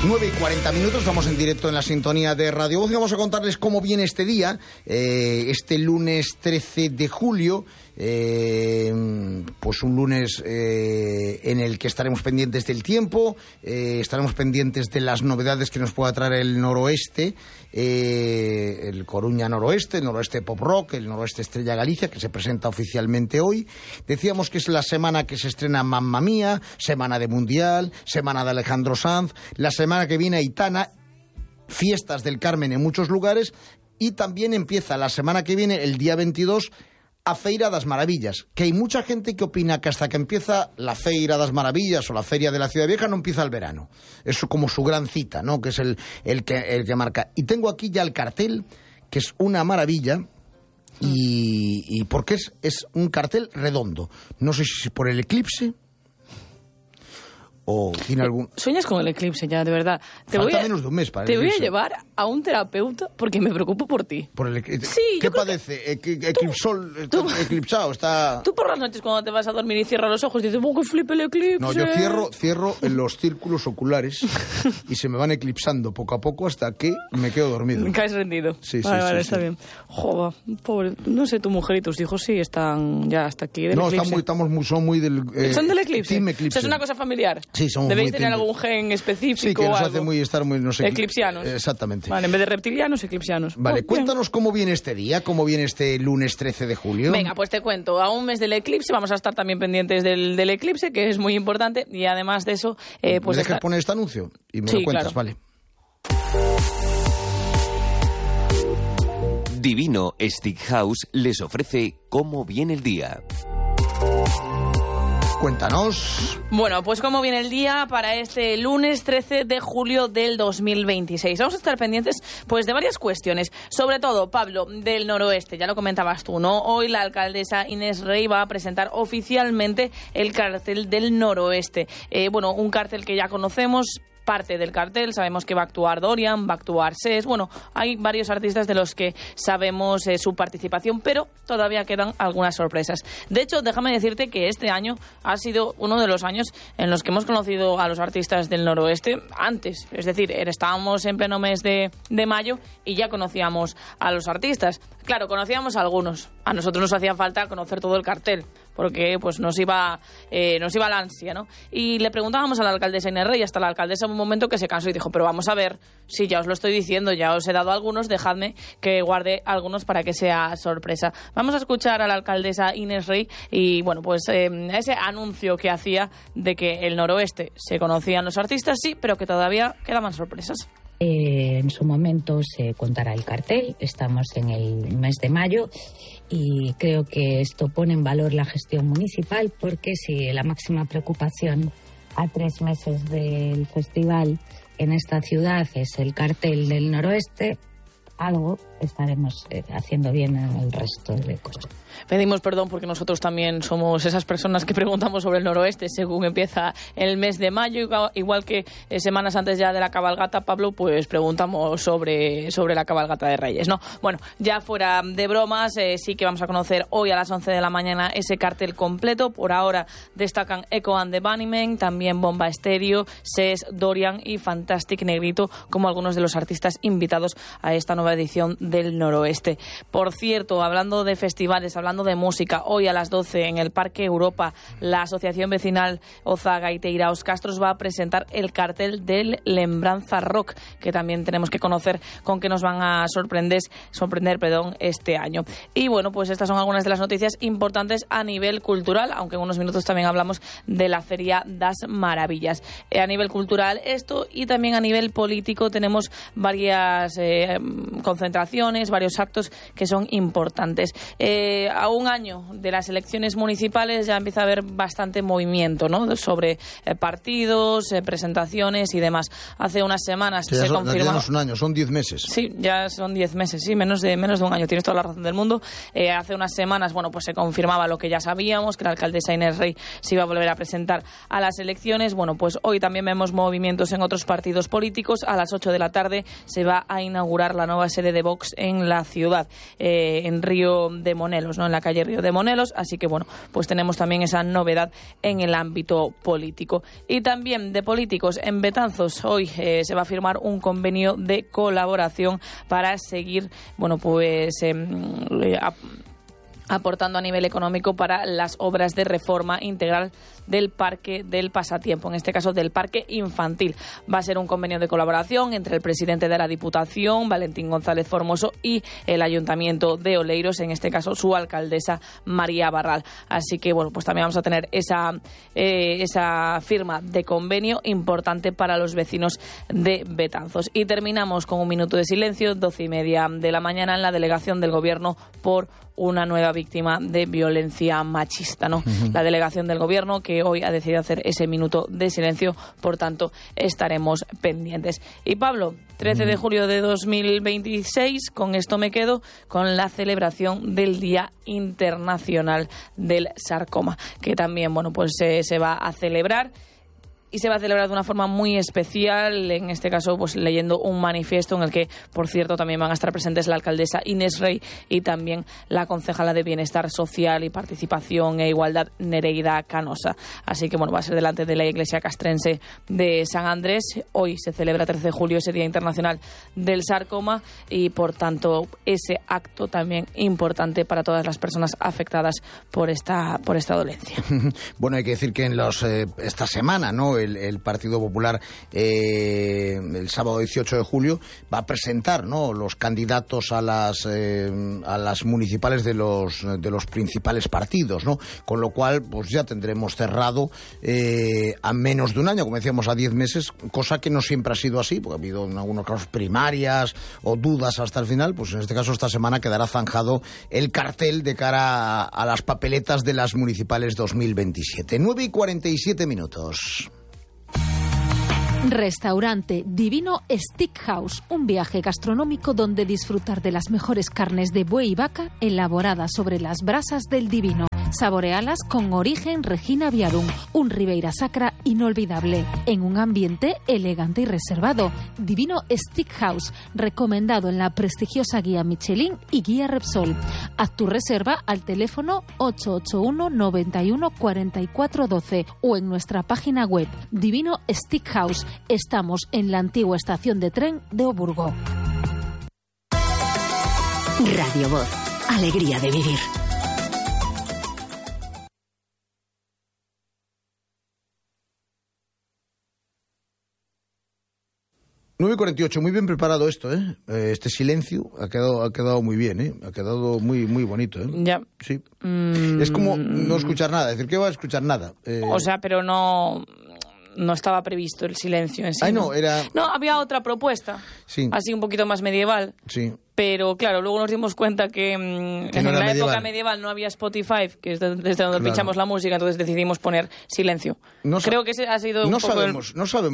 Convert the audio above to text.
9:40, estamos en directo en la sintonía de Radio Voz y vamos a contarles cómo viene este día, este lunes 13 de julio, pues un lunes en el que estaremos pendientes del tiempo, estaremos pendientes de las novedades que nos pueda traer el noroeste, el Coruña Noroeste, el noroeste Pop Rock, el noroeste Estrella Galicia, que se presenta oficialmente hoy. Decíamos que es la semana que se estrena Mamma Mía, semana de Mundial, semana de Alejandro Sanz, la semana que viene Aitana, fiestas del Carmen en muchos lugares, y también empieza la semana que viene, el día 22, a Feira das Maravillas, que hay mucha gente que opina que hasta que empieza la Feira das Maravillas o la Feria de la Ciudad Vieja no empieza el verano. Es como su gran cita, ¿no? Que es el que marca. Y tengo aquí ya el cartel, que es una maravilla, y porque es un cartel redondo. No sé si por el eclipse o tiene algún... Sueñas con el eclipse ya, de verdad. Falta menos de un mes para el eclipse. eclipse. Te voy a llevar a un terapeuta porque me preocupo por ti. Por el Sí, ¿Qué padece? Eclipsado está... Tú por las noches cuando te vas a dormir y cierras los ojos dices, ¡oh, que flipe el eclipse! No, yo cierro en los círculos oculares y se me van eclipsando poco a poco hasta que me quedo dormido. Caes rendido. Sí, vale, sí, está sí. bien. Joder, pobre, no sé, tu mujer y tus hijos sí están ya hasta aquí del eclipse. Son muy del... ¿Son del eclipse? Team eclipse. O sea, ¿es una cosa familiar? Sí, somos ¿Debéis muy tener team... algún gen específico? Sí, que nos o hace algo? estar muy... No sé, eclipsianos. Exactamente. Vale, en vez de reptilianos, eclipsianos. Vale, cuéntanos cómo viene este día, cómo viene este lunes 13 de julio. Venga, pues te cuento. A un mes del eclipse vamos a estar también pendientes del eclipse, que es muy importante, y además de eso... pues ¿Me dejas poner este anuncio? Y me sí, lo cuentas, claro. Vale. Divino Steakhouse les ofrece cómo viene el día. Cuéntanos. Bueno, pues cómo viene el día para este lunes 13 de julio del 2026. Vamos a estar pendientes pues de varias cuestiones. Sobre todo, Pablo, del noroeste, ya lo comentabas tú, ¿no? Hoy la alcaldesa Inés Rey va a presentar oficialmente el cartel del noroeste. Bueno, un cartel que ya conocemos. Parte del cartel, sabemos que va a actuar Dorian, va a actuar SES, bueno, hay varios artistas de los que sabemos su participación, pero todavía quedan algunas sorpresas. De hecho, déjame decirte que este año ha sido uno de los años en los que hemos conocido a los artistas del noroeste antes, es decir, estábamos en pleno mes de mayo y ya conocíamos a los artistas. Claro, conocíamos a algunos, a nosotros nos hacía falta conocer todo el cartel, porque pues nos iba la ansia, ¿no? Y le preguntábamos a la alcaldesa Inés Rey, hasta la alcaldesa en un momento que se cansó y dijo, pero vamos a ver, si ya os lo estoy diciendo, ya os he dado algunos, dejadme que guarde algunos para que sea sorpresa. Vamos a escuchar a la alcaldesa Inés Rey y, bueno, pues ese anuncio que hacía de que el noroeste se conocían los artistas, sí, pero que todavía quedaban sorpresas. En su momento se contará el cartel, estamos en el mes de mayo y creo que esto pone en valor la gestión municipal porque si la máxima preocupación a 3 meses del festival en esta ciudad es el cartel del noroeste, algo estaremos haciendo bien en el resto de cosas. Pedimos perdón porque nosotros también somos esas personas que preguntamos sobre el noroeste según empieza el mes de mayo, igual que semanas antes ya de la cabalgata, Pablo, pues preguntamos sobre la cabalgata de Reyes, ¿no? Bueno, ya fuera de bromas, sí que vamos a conocer hoy a las 11 de la mañana ese cartel completo. Por ahora destacan Echo and the Bunnymen, también Bomba Estéreo, SES, Dorian y Fantastic Negrito como algunos de los artistas invitados a esta nueva edición del noroeste. Por cierto, hablando de festivales, hablando de música, hoy a las 12 en el Parque Europa, la Asociación Vecinal Oza Gaiteiraos Castros va a presentar el cartel del Lembranza Rock, que también tenemos que conocer con qué nos van a sorprender este año. Y bueno, pues estas son algunas de las noticias importantes a nivel cultural, aunque en unos minutos también hablamos de la Feria das Maravillas. A nivel cultural esto, y también a nivel político tenemos varias concentraciones, varios actos que son importantes. A un año de las elecciones municipales ya empieza a haber bastante movimiento, ¿no? Sobre partidos, presentaciones y demás. Hace unas semanas se confirmó. Ya no es un año, son 10 meses. Sí, ya son 10 meses, sí, menos de un año. Tienes toda la razón del mundo. Hace unas semanas, bueno, pues se confirmaba lo que ya sabíamos, que la alcaldesa Inés Rey se iba a volver a presentar a las elecciones. Bueno, pues hoy también vemos movimientos en otros partidos políticos. A las 8 de la tarde se va a inaugurar la nueva sede de Vox en la ciudad, en Río de Monelos, ¿no? En la calle Río de Monelos. Así que, bueno, pues tenemos también esa novedad en el ámbito político. Y también de políticos, en Betanzos hoy se va a firmar un convenio de colaboración para seguir, bueno, pues aportando a nivel económico para las obras de reforma integral del Parque del Pasatiempo, en este caso del Parque Infantil. Va a ser un convenio de colaboración entre el presidente de la Diputación, Valentín González Formoso, y el Ayuntamiento de Oleiros, en este caso su alcaldesa María Barral. Así que, bueno, pues también vamos a tener esa firma de convenio importante para los vecinos de Betanzos. Y terminamos con un minuto de silencio, 12:30 de la mañana, en la delegación del Gobierno por una nueva víctima de violencia machista, ¿no? La delegación del Gobierno que hoy ha decidido hacer ese minuto de silencio, por tanto estaremos pendientes. Y Pablo, 13 de julio de 2026, con esto me quedo, con la celebración del Día Internacional del Sarcoma, que también, bueno, pues se va a celebrar. Y se va a celebrar de una forma muy especial, en este caso pues leyendo un manifiesto en el que, por cierto, también van a estar presentes la alcaldesa Inés Rey y también la concejala de Bienestar Social y Participación e Igualdad, Nereida Canosa. Así que, bueno, va a ser delante de la iglesia castrense de San Andrés. Hoy se celebra 13 de julio ese Día Internacional del Sarcoma y, por tanto, ese acto también importante para todas las personas afectadas por esta dolencia. Bueno, hay que decir que esta semana, ¿no?, el Partido Popular el sábado 18 de julio va a presentar, ¿no?, los candidatos a las municipales de los principales partidos, ¿no? Con lo cual, pues ya tendremos cerrado a menos de un año, como decíamos, a 10 meses, cosa que no siempre ha sido así, porque ha habido en algunos casos primarias o dudas hasta el final. Pues en este caso esta semana quedará zanjado el cartel de cara a las papeletas de las municipales 2027. 9:47. Restaurante Divino Steakhouse, un viaje gastronómico donde disfrutar de las mejores carnes de buey y vaca elaboradas sobre las brasas del Divino. Saborealas con origen Regina Viarum, un Ribeira Sacra inolvidable, en un ambiente elegante y reservado. Divino Steakhouse, recomendado en la prestigiosa guía Michelin y guía Repsol. Haz tu reserva al teléfono 881 91 44 12 o en nuestra página web Divino Steakhouse. Estamos en la antigua estación de tren de Oburgo. Radio Voz, alegría de vivir. Nueve 9:48, muy bien preparado esto, ¿eh? Este silencio ha quedado muy bien, ¿eh? Ha quedado muy muy bonito, ¿eh? Ya. Sí. Es como no escuchar nada, decir que va a escuchar nada. O sea, pero no estaba previsto el silencio en sí. Ay, no, era... No, había otra propuesta, sí, así un poquito más medieval. Sí. Pero claro, luego nos dimos cuenta que en la época medieval no había Spotify, que es desde donde pinchamos la música, entonces decidimos poner silencio. Creo que ese ha sido un poco no sabemos